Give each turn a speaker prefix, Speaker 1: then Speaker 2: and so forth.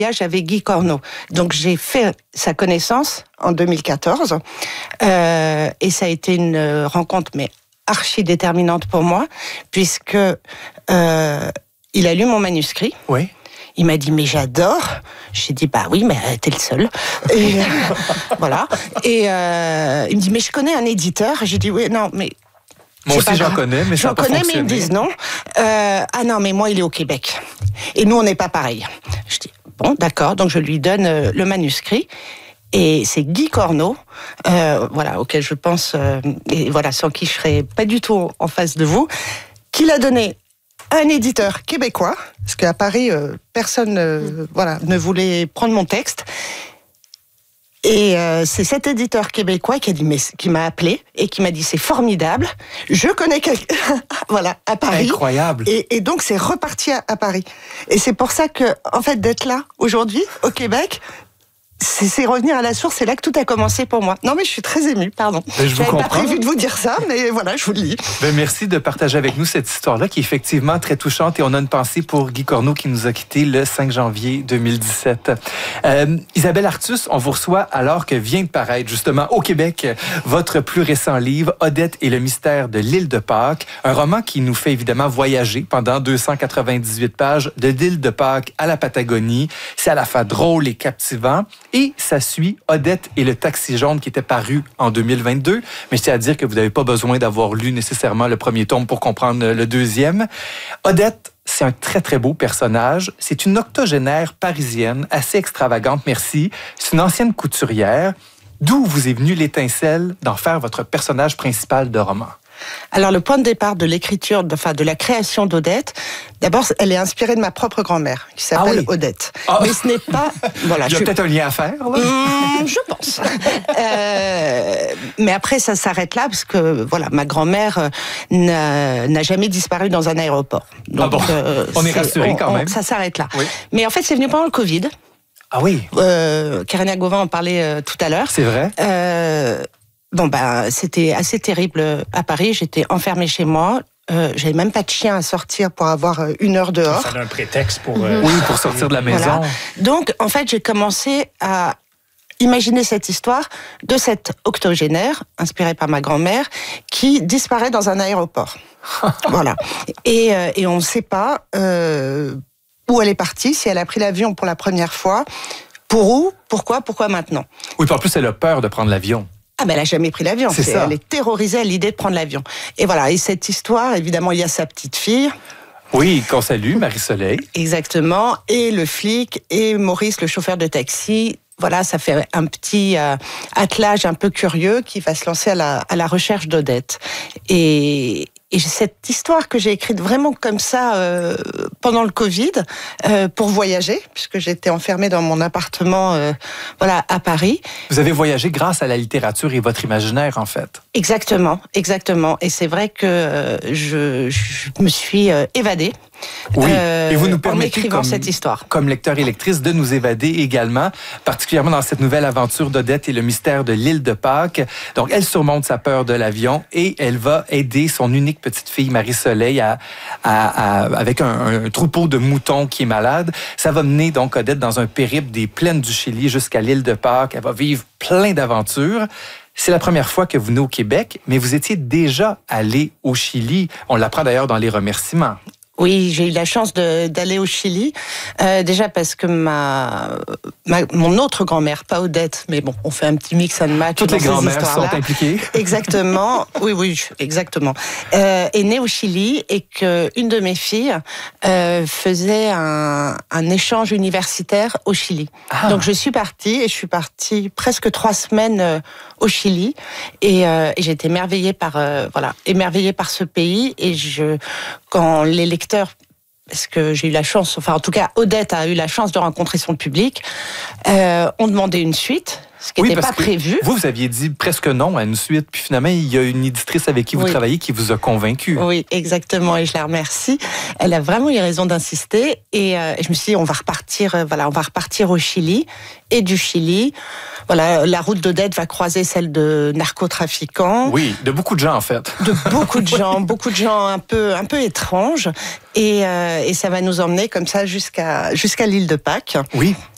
Speaker 1: J'avais Guy Corneau. Donc j'ai fait sa connaissance en 2014 et ça a été une rencontre mais archi déterminante pour moi puisque il a lu mon manuscrit.
Speaker 2: Oui.
Speaker 1: Il m'a dit mais j'adore. J'ai dit bah oui mais t'es le seul. Et voilà. Et il me dit mais je connais un éditeur. J'ai dit oui non mais
Speaker 2: moi aussi j'en connais mais ça n'a pas fonctionné.
Speaker 1: Mais ils me disent non. Ah non mais moi il est au Québec et nous on n'est pas pareil. Je dis bon d'accord donc je lui donne le manuscrit. Et c'est Guy Corneau, voilà, auquel je pense, et voilà, sans qui je serais pas du tout en face de vous, qui l'a donné à un éditeur québécois, parce qu'à Paris, personne, voilà, ne voulait prendre mon texte. Et c'est cet éditeur québécois qui m'a appelé et qui m'a dit c'est formidable, je connais quelqu'un, voilà, à Paris.
Speaker 2: Incroyable.
Speaker 1: Et donc c'est reparti à Paris. Et c'est pour ça que, en fait, d'être là aujourd'hui au Québec. C'est revenir à la source, c'est là que tout a commencé pour moi. Non mais je suis très émue, pardon.
Speaker 2: Je n'avais pas
Speaker 1: prévu de vous dire ça, mais voilà, je vous le dis.
Speaker 2: Merci de partager avec nous cette histoire-là qui est effectivement très touchante et on a une pensée pour Guy Corneau qui nous a quittés le 5 janvier 2017. Isabelle Artus, on vous reçoit alors que vient de paraître justement au Québec votre plus récent livre, Odette et le mystère de l'île de Pâques, un roman qui nous fait évidemment voyager pendant 298 pages de l'île de Pâques à la Patagonie. C'est à la fois drôle et captivant. Et ça suit Odette et le taxi jaune qui était paru en 2022. Mais je tiens à dire que vous n'avez pas besoin d'avoir lu nécessairement le premier tome pour comprendre le deuxième. Odette, c'est un très, très beau personnage. C'est une octogénaire parisienne, assez extravagante, merci. C'est une ancienne couturière. D'où vous est venue l'étincelle d'en faire votre personnage principal de roman?
Speaker 1: Alors, le point de départ de l'écriture, de la création d'Odette, d'abord, elle est inspirée de ma propre grand-mère, qui s'appelle Odette. Mais ce n'est pas... Voilà,
Speaker 2: il y a peut-être un lien à faire, là?
Speaker 1: Je pense. Mais après, ça s'arrête là, parce que, voilà, ma grand-mère n'a jamais disparu dans un aéroport. Donc,
Speaker 2: on est rassurés quand même.
Speaker 1: Ça s'arrête là.
Speaker 2: Oui.
Speaker 1: Mais en fait, c'est venu pendant le Covid.
Speaker 2: Ah oui?
Speaker 1: Karina Gauvin en parlait tout à l'heure.
Speaker 2: C'est vrai?
Speaker 1: Bon, c'était assez terrible à Paris. J'étais enfermée chez moi. J'avais même pas de chien à sortir pour avoir 1 heure dehors.
Speaker 3: Ça donne un prétexte pour...
Speaker 2: Oui, pour sortir de la maison.
Speaker 1: Voilà. Donc, en fait, j'ai commencé à imaginer cette histoire de cette octogénaire, inspirée par ma grand-mère, qui disparaît dans un aéroport. Voilà. Et on ne sait pas où elle est partie, si elle a pris l'avion pour la première fois, pour où, pourquoi maintenant.
Speaker 2: Oui, puis en plus, elle a peur de prendre l'avion.
Speaker 1: Ah ben elle a jamais pris l'avion.
Speaker 2: C'est ça.
Speaker 1: Elle est terrorisée à l'idée de prendre l'avion. Et voilà. Et cette histoire, évidemment, il y a sa petite fille.
Speaker 2: Oui, qu'on salue, Marie-Soleil.
Speaker 1: Exactement. Et le flic et Maurice, le chauffeur de taxi. Voilà, ça fait un petit attelage un peu curieux qui va se lancer à la recherche d'Odette. Et cette histoire que j'ai écrite vraiment comme ça pendant le Covid pour voyager, puisque j'étais enfermée dans mon appartement voilà, à Paris.
Speaker 2: Vous avez voyagé grâce à la littérature et votre imaginaire, en fait.
Speaker 1: Exactement, exactement. Et c'est vrai que je me suis évadée.
Speaker 2: Oui, et vous nous permettez,
Speaker 1: cette histoire.
Speaker 2: Comme lecteur et lectrice, de nous évader également, particulièrement dans cette nouvelle aventure d'Odette et le mystère de l'île de Pâques. Donc, elle surmonte sa peur de l'avion et elle va aider son unique petite fille, Marie-Soleil, avec un troupeau de moutons qui est malade. Ça va mener donc Odette dans un périple des plaines du Chili jusqu'à l'île de Pâques. Elle va vivre plein d'aventures. C'est la première fois que vous venez au Québec, mais vous étiez déjà allé au Chili. On l'apprend d'ailleurs dans les remerciements.
Speaker 1: Oui, j'ai eu la chance d'aller au Chili, déjà parce que mon autre grand-mère, pas Odette, mais bon, on fait un petit mix and match.
Speaker 2: Toutes les grand-mères sont impliquées.
Speaker 1: Exactement, oui, exactement. Est née au Chili et qu'une de mes filles faisait un échange universitaire au Chili. Ah. Donc je suis partie presque 3 semaines au Chili et j'ai été émerveillée par ce pays et quand les lecteurs, parce que j'ai eu la chance, enfin en tout cas Odette a eu la chance de rencontrer son public, ont demandé une suite, ce qui n'était pas prévu.
Speaker 2: Vous aviez dit presque non à une suite, puis finalement il y a une éditrice avec qui vous travaillez qui vous a convaincu.
Speaker 1: Oui, exactement, et je la remercie. Elle a vraiment eu raison d'insister, et je me suis dit on va repartir au Chili, et du Chili, voilà, la route d'Odette va croiser celle de narcotrafiquants.
Speaker 2: Oui, de beaucoup de gens en fait.
Speaker 1: De beaucoup de gens un peu étranges, et ça va nous emmener comme ça jusqu'à l'île de Pâques.
Speaker 2: Oui.